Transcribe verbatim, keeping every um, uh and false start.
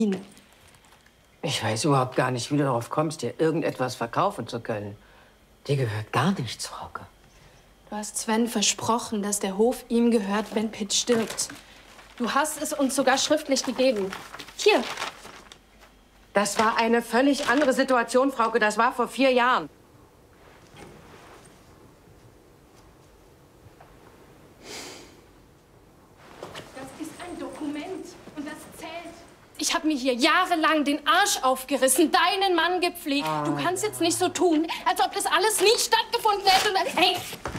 Ich weiß überhaupt gar nicht, wie du darauf kommst, dir irgendetwas verkaufen zu können. Dir gehört gar nichts, Frauke. Du hast Sven versprochen, dass der Hof ihm gehört, wenn Pitt stirbt. Du hast es uns sogar schriftlich gegeben. Hier. Das war eine völlig andere Situation, Frauke. Das war vor vier Jahren. Das ist ein Dokument und das zählt. Ich habe mir hier jahrelang den Arsch aufgerissen, deinen Mann gepflegt. Du kannst jetzt nicht so tun, als ob das alles nie stattgefunden hätte. Hey!